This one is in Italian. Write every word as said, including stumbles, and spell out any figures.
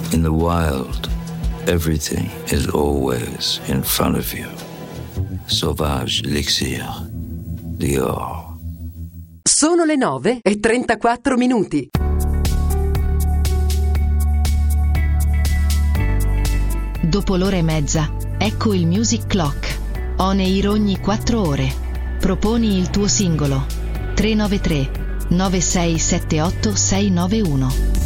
In the wild, everything is always in front of you. Sauvage Elixir, Dior. Sono le nove e trentaquattro minuti. Dopo l'ora e mezza, ecco il Music Clock. On air ogni quattro ore. Proponi il tuo singolo. tre nove tre nove sei sette otto sei nove uno.